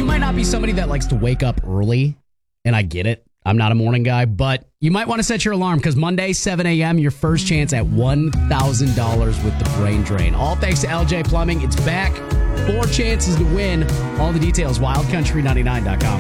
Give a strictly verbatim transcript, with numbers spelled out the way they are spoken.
you might not be somebody that likes to wake up early, and I get it. I'm not a morning guy, but you might want to set your alarm because Monday, seven a.m., your first chance at one thousand dollars with the brain drain. All thanks to L J Plumbing. It's back. Four chances to win. All the details, wild country ninety-nine dot com.